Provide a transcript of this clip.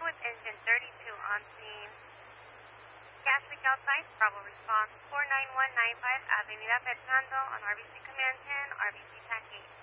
with engine 32 on scene. Gas leak outside, Bravo response 49195 Avenida Fernando on RBC Command 10, RBC TAC 8.